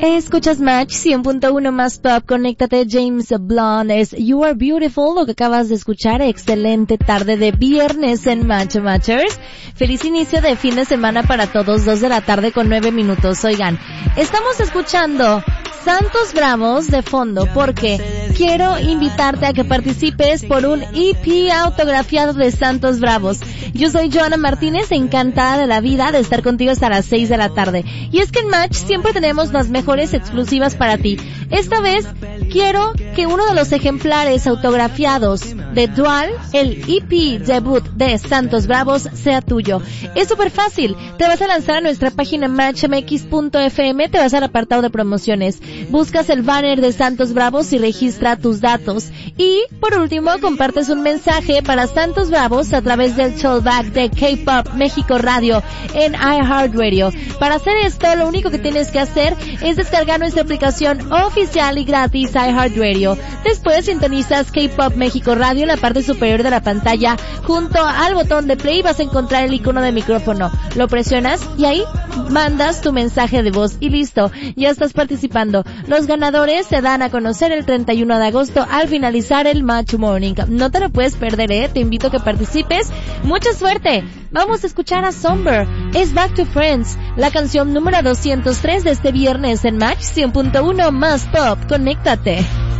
Escuchas Match 100.1 más Pop, conéctate. James Blunt es You Are Beautiful, lo que acabas de escuchar. Excelente tarde de viernes en Match Matchers. Feliz inicio de fin de semana para todos, 2 de la tarde con 9 minutos. Oigan, estamos escuchando Santos Bravos de fondo porque quiero invitarte a que participes por un EP autografiado de Santos Bravos. Yo soy Joana Martínez, encantada de la vida de estar contigo hasta las 6 de la tarde. Y es que en Match siempre tenemos las mejores exclusivas para ti. Esta vez quiero que uno de los ejemplares autografiados de Dual, el EP debut de Santos Bravos, sea tuyo. Es súper fácil. Te vas a lanzar a nuestra página matchmx.fm, te vas al apartado de promociones. Buscas el banner de Santos Bravos y registra tus datos. Y, por último, compartes un mensaje para Santos Bravos a través del tollback de K-Pop México Radio en iHeartRadio. Para hacer esto, lo único que tienes que hacer es descargar nuestra aplicación oficial y gratis iHeartRadio. Después sintonizas K-Pop México Radio en la parte superior de la pantalla. Junto al botón de play vas a encontrar el icono de micrófono. Lo presionas y ahí mandas tu mensaje de voz y listo, ya estás participando. Los ganadores se dan a conocer el 31 de agosto al finalizar el Match Morning. No te lo puedes perder, te invito a que participes. ¡Mucha suerte! Vamos a escuchar a Somber. Es Back to Friends, la canción número 203 de este viernes en Match 100.1 más Pop. Conéctate.